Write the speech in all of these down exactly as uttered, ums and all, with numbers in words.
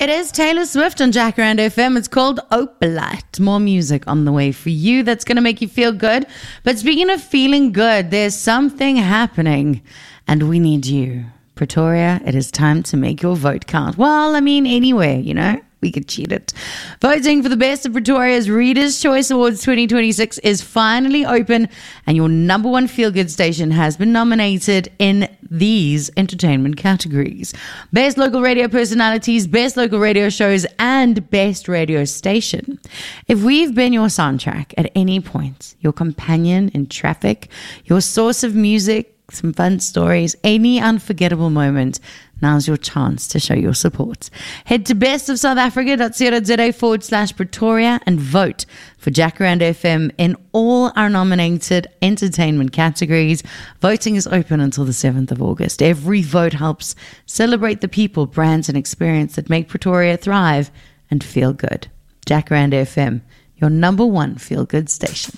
It is Taylor Swift on Jacaranda F M. It's called Opalite. More music on the way for you that's going to make you feel good. But speaking of feeling good, there's something happening and we need you. Pretoria, it is time to make your vote count. Well, I mean, anywhere, you know. We could cheat it. Voting for the best of Pretoria's Reader's Choice Awards twenty twenty-six is finally open, and your number one feel-good station has been nominated in these entertainment categories: Best Local Radio Personalities, Best Local Radio Shows, and Best Radio Station. If we've been your soundtrack at any point, your companion in traffic, your source of music, some fun stories, any unforgettable moment, now's your chance to show your support. Head to bestofsouthafrica.co.za forward slash Pretoria and vote for Jacaranda F M in all our nominated entertainment categories. Voting is open until the seventh of August. Every vote helps celebrate the people, brands, and experience that make Pretoria thrive and feel good. Jacaranda F M, your number one feel-good station.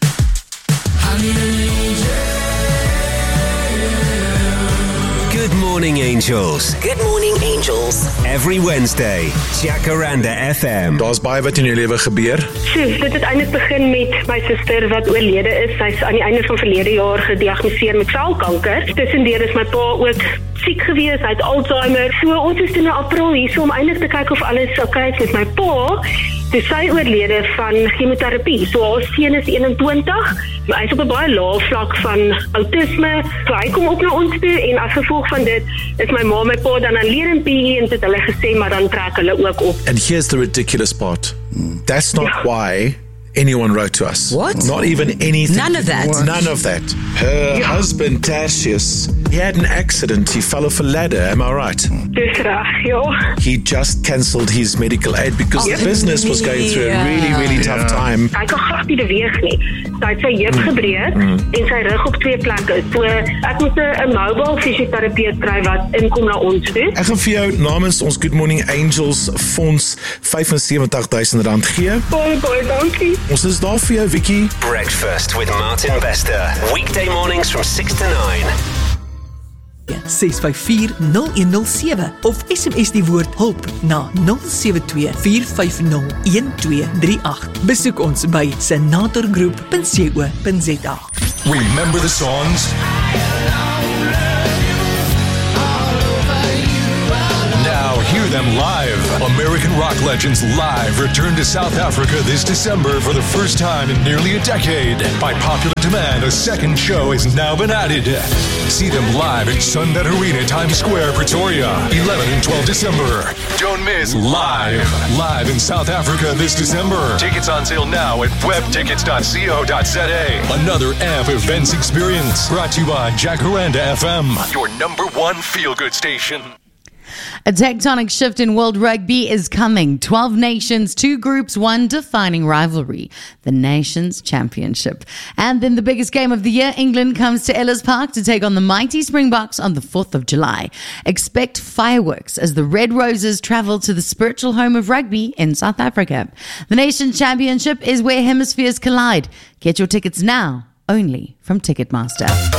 Good morning, Angels. Good morning, Angels. Every Wednesday, Jacaranda F M. Daar's baie wat in jou lewe gebeur. So, dit het eintlik begin met my suster wat oorlede is. Sy's aan die einde van verlede jaar gediagnoseer met selkanker. Tussendeur is my pa ook siek gewees, hy het Alzheimer. So, ons is in April hier so om eintlik te kyk of alles oukei is met my pa. Toe sy oorlede van chemoterapie. So, haar seun is eenentwintig. Hy is op 'n baie lae vlak van autisme. So, hy kom ook na ons toe en as gevolg van dit is my ma, my pa dan alleen in P E en het hulle gesê, maar dan trek hulle ook op. And here's the ridiculous part. That's not Yeah. why anyone wrote to us. What? Not even anything. None of that? What? None of that. Her Yeah. husband, Tertius, he had an accident. He fell off a ladder. Am I right? Dis reg, ja. He just cancelled his medical aid because Oh, the business was going through a really, really tough Yeah. time. Hy kan glad nie beweeg nie. Sy het sy heup gebreek en sy rug op twee plekke. So ek moet 'n mobile fisioterapeut kry wat inkom na ons toe. Ek gaan vir jou namens ons Good Morning Angels fonds vyf en sewentig duisend rand gee. Baie baie dankie. Ons is daar vir jou, Vicky. Breakfast with Martin Bester. Weekday mornings from six to nine. ses vyf vier nul een nul sewe of S M S die woord hulp na nul sewe twee vier vyf nul een twee drie agt. Besoek ons by senatorgroep punt co punt za. Remember the songs? Now hear them live. American rock legends live return to South Africa this December for the first time in nearly a decade. By popular demand, a second show has now been added. See them live at Sunbet Arena, Times Square, Pretoria, eleventh and twelfth December. Don't miss Live. Live in South Africa this December. Tickets on sale now at web tickets dot co dot za. Another A M P events experience brought to you by Jacaranda F M, your number one feel-good station. A tectonic shift in world rugby is coming. twelve nations, two groups, one defining rivalry, the Nations Championship. And then the biggest game of the year, England comes to Ellis Park to take on the mighty Springboks on the fourth of July. Expect fireworks as the Red Roses travel to the spiritual home of rugby in South Africa. The Nations Championship is where hemispheres collide. Get your tickets now, only from Ticketmaster.